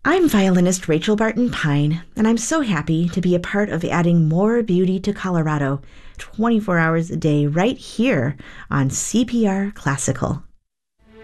I'm violinist Rachel Barton Pine, and I'm so happy to be a part of adding more beauty to Colorado 24 hours a day right here on CPR Classical.